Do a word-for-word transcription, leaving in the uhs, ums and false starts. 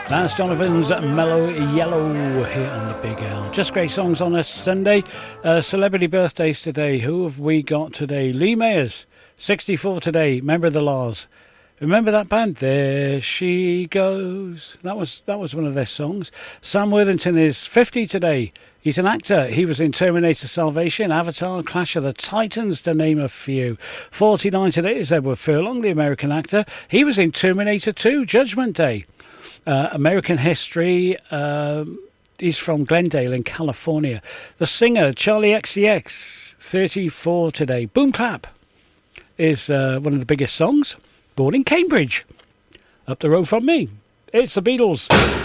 That's Donovan's Mellow Yellow here on the Big L. Just great songs on a Sunday. Uh, celebrity birthdays today. Who have we got today? Lee Mayers, sixty-four today. Member of the Laws. Remember that band? There She Goes. That was that was one of their songs. Sam Worthington is fifty today. He's an actor. He was in Terminator Salvation, Avatar, Clash of the Titans, to name a few. forty-nine today is Edward Furlong, the American actor. He was in Terminator two, Judgment Day. Uh, American history. Um, he's from Glendale in California. The singer, Charlie X C X, thirty-four today. Boom Clap is uh, one of the biggest songs. Born in Cambridge, up the road from me. It's the Beatles.